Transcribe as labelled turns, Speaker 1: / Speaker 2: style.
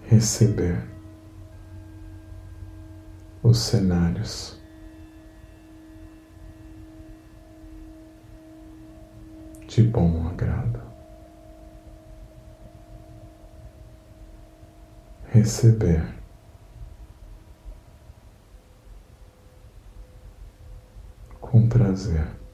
Speaker 1: receber os cenários de bom agrado, receber com prazer